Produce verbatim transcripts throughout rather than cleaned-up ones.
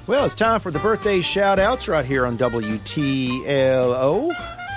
Well, it's time for the birthday shout-outs right here on W T L O.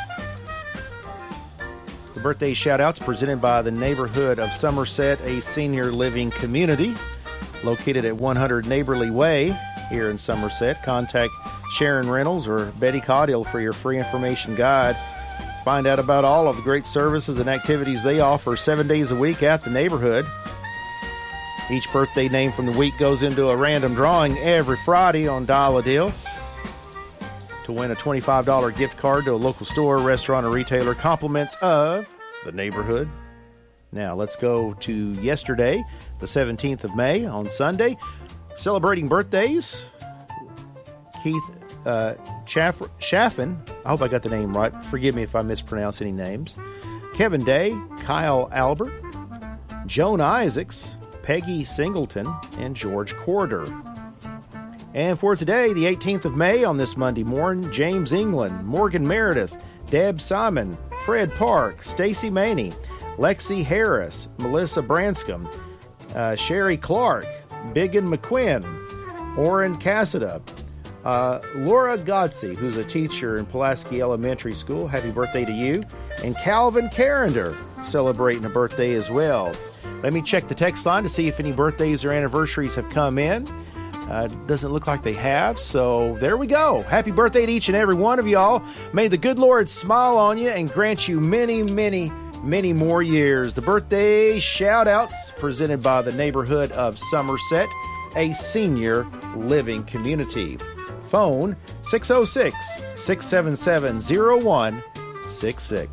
The birthday shout-outs presented by the neighborhood of Somerset, a senior living community located at one hundred Neighborly Way here in Somerset. Contact Sharon Reynolds or Betty Caudill for your free information guide. Find out about all of the great services and activities they offer seven days a week at the neighborhood. Each birthday name from the week goes into a random drawing every Friday on Dial a Deal to win a twenty-five dollars gift card to a local store, restaurant, or retailer. Compliments of the neighborhood. Now, let's go to yesterday, the seventeenth of May, on Sunday. Celebrating birthdays, Keith uh, Chaff- Chaffin. I hope I got the name right. Forgive me if I mispronounce any names. Kevin Day, Kyle Albert, Joan Isaacs, Peggy Singleton, and George Corder. And for today, the eighteenth of May, on this Monday morning, James England, Morgan Meredith, Deb Simon, Fred Park, Stacy Maney, Lexi Harris, Melissa Branscombe, uh, Sherry Clark, Biggin McQuinn, Orrin Cassida, uh, Laura Godsey, who's a teacher in Pulaski Elementary School. Happy birthday to you. And Calvin Carrender, celebrating a birthday as well. Let me check the text line to see if any birthdays or anniversaries have come in. Uh, doesn't look like they have, so there we go. Happy birthday to each and every one of y'all. May the good Lord smile on you and grant you many, many, many more years. The birthday shout-outs presented by the neighborhood of Somerset, a senior living community. Phone six oh six, six seven seven, oh one six six.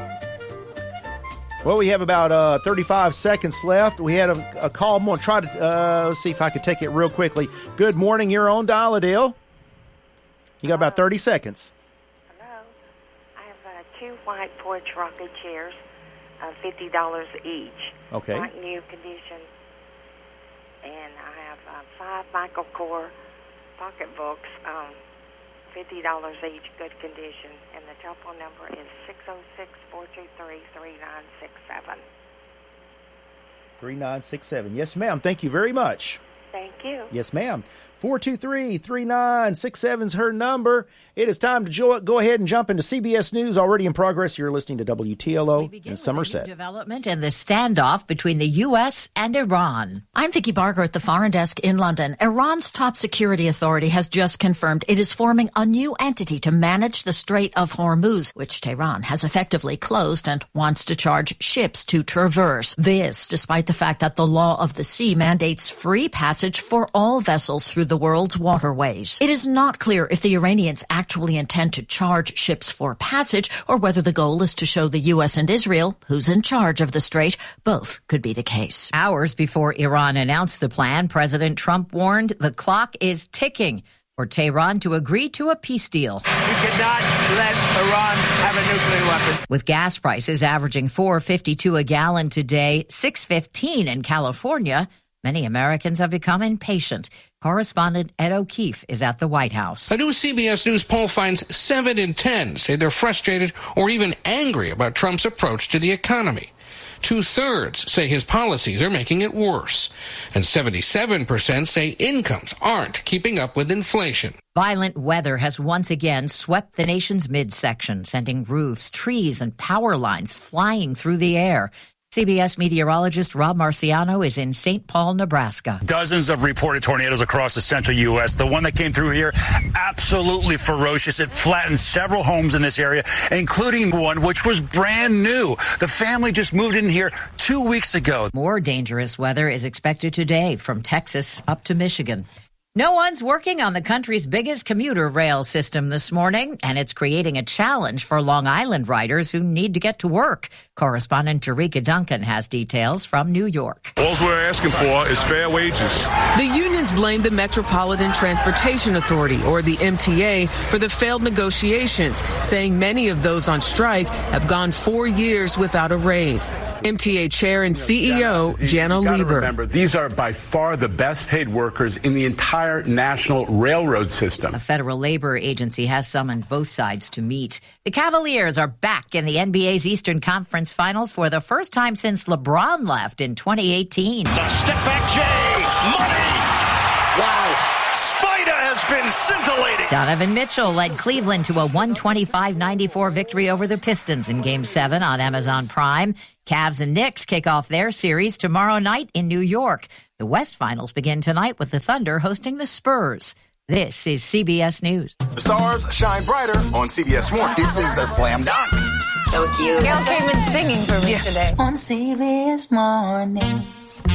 Well, we have about uh, thirty-five seconds left. We had a, a call. I'm going to try to uh, let's see if I can take it real quickly. Good morning. You're on Dial a Deal. You got about thirty seconds. Hello. I have uh, two white porch rocking chairs, uh, fifty dollars each. Okay. Like new condition. And I have uh, five Michael Kors pocketbooks, um, fifty dollars each, good condition. And the telephone number is six oh six, four two three, three nine six seven. three nine six seven. Yes, ma'am. Thank you very much. Thank you. Yes, ma'am. four two three, three nine six seven is her number. It is time to jo- go ahead and jump into C B S News. Already in progress. You're listening to W T L O in Somerset. Development and the standoff between the U S and Iran. I'm Vicki Barger at the Foreign Desk in London. Iran's top security authority has just confirmed it is forming a new entity to manage the Strait of Hormuz, which Tehran has effectively closed and wants to charge ships to traverse. This, despite the fact that the law of the sea mandates free passage for all vessels through the world's waterways. It is not clear if the Iranians actually intend to charge ships for passage or whether the goal is to show the U S and Israel who's in charge of the strait. Both could be the case. Hours before Iran announced the plan, President Trump warned the clock is ticking for Tehran to agree to a peace deal. We cannot let Iran have a nuclear weapon. With gas prices averaging four fifty-two a gallon today, six fifteen in California, many Americans have become impatient. Correspondent Ed O'Keefe is at the White House. A new C B S News poll finds seven in ten say they're frustrated or even angry about Trump's approach to the economy. Two-thirds say his policies are making it worse. And seventy-seven percent say incomes aren't keeping up with inflation. Violent weather has once again swept the nation's midsection, sending roofs, trees, and power lines flying through the air. C B S meteorologist Rob Marciano is in Saint Paul, Nebraska. Dozens of reported tornadoes across the central U S. The one that came through here, absolutely ferocious. It flattened several homes in this area, including one which was brand new. The family just moved in here two weeks ago. More dangerous weather is expected today from Texas up to Michigan. No one's working on the country's biggest commuter rail system this morning, and it's creating a challenge for Long Island riders who need to get to work. Correspondent Jerika Duncan has details from New York. All we're asking for is fair wages. The unions blame the Metropolitan Transportation Authority, or the M T A, for the failed negotiations, saying many of those on strike have gone four years without a raise. M T A Chair and C E O Jana Lieber. Remember, these are by far the best paid workers in the entire national railroad system. A federal labor agency has summoned both sides to meet. The Cavaliers are back in the N B A's Eastern Conference Finals for the first time since LeBron left in twenty eighteen. The step back Jay, money! Wow, Spider has been scintillating. Donovan Mitchell led Cleveland to a one twenty-five ninety-four victory over the Pistons in Game seven on Amazon Prime. Cavs and Knicks kick off their series tomorrow night in New York. The West Finals begin tonight with the Thunder hosting the Spurs. This is C B S News. The stars shine brighter on C B S Mornings. This is a slam dunk. So cute. Gail came in singing for me yeah. today. On C B S Mornings.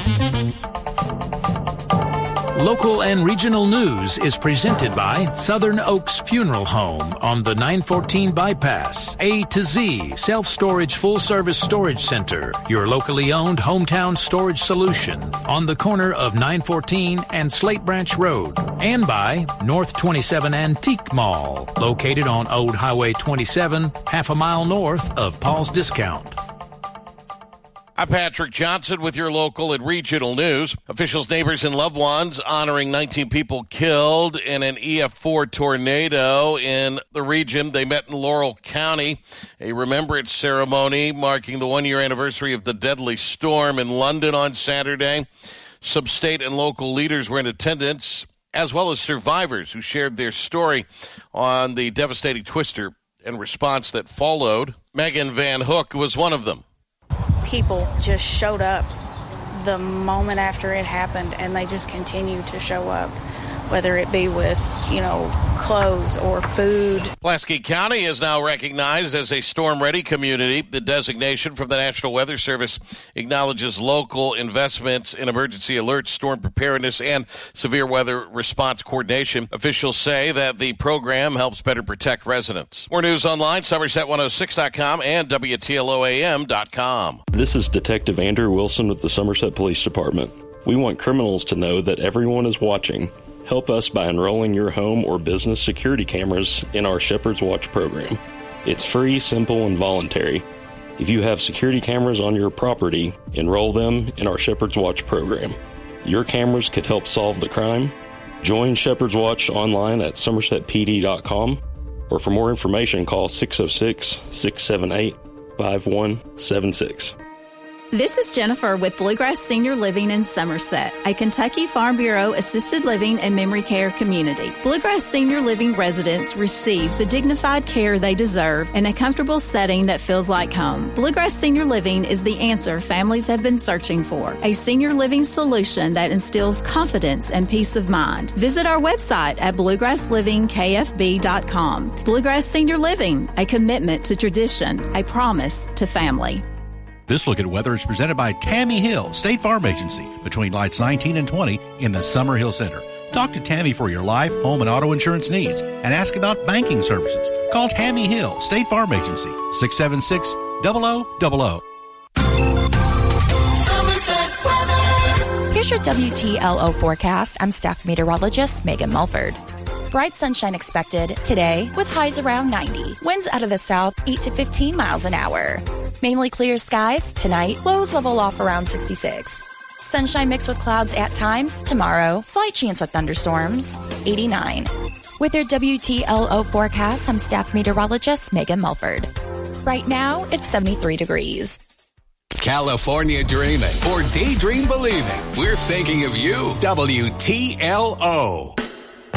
Local and regional news is presented by Southern Oaks Funeral Home on the nine fourteen bypass. A to Z Self-Storage Full-Service Storage Center, your locally owned hometown storage solution on the corner of nine fourteen and Slate Branch Road. And by North twenty-seven Antique Mall, located on Old Highway twenty-seven, half a mile north of Paul's Discount. I'm Patrick Johnson with your local and regional news. Officials, neighbors, and loved ones honoring nineteen people killed in an E F four tornado in the region. They met in Laurel County. A remembrance ceremony marking the one-year anniversary of the deadly storm in London on Saturday. Some state and local leaders were in attendance, as well as survivors who shared their story on the devastating twister and response that followed. Megan Van Hook was one of them. People just showed up the moment after it happened, and they just continue to show up, whether it be with, you know, clothes or food. Pulaski County is now recognized as a storm-ready community. The designation from the National Weather Service acknowledges local investments in emergency alerts, storm preparedness, and severe weather response coordination. Officials say that the program helps better protect residents. More news online, Somerset one oh six dot com and W T L O A M dot com. This is Detective Andrew Wilson with the Somerset Police Department. We want criminals to know that everyone is watching. Help us by enrolling your home or business security cameras in our Shepherd's Watch program. It's free, simple, and voluntary. If you have security cameras on your property, enroll them in our Shepherd's Watch program. Your cameras could help solve the crime. Join Shepherd's Watch online at somerset p d dot com, or for more information, call six oh six, six seven eight, five one seven six. This is Jennifer with Bluegrass Senior Living in Somerset, a Kentucky Farm Bureau assisted living and memory care community. Bluegrass Senior Living residents receive the dignified care they deserve in a comfortable setting that feels like home. Bluegrass Senior Living is the answer families have been searching for, a senior living solution that instills confidence and peace of mind. Visit our website at bluegrass living k f b dot com. Bluegrass Senior Living, a commitment to tradition, a promise to family. This look at weather is presented by Tammy Hill, State Farm Agency, between lights nineteen and twenty in the Summer Hill Center. Talk to Tammy for your life, home, and auto insurance needs, and ask about banking services. Call Tammy Hill, State Farm Agency, six seven six, zero zero zero zero. Here's your W T L O forecast. I'm staff meteorologist Megan Mulford. Bright sunshine expected today with highs around ninety. Winds out of the south eight to fifteen miles an hour. Mainly clear skies tonight. Lows level off around sixty-six. Sunshine mixed with clouds at times tomorrow. Slight chance of thunderstorms. eighty-nine. With your W T L O forecast, I'm staff meteorologist Megan Mulford. Right now, it's seventy-three degrees. California dreaming or daydream believing. We're thinking of you. W T L O.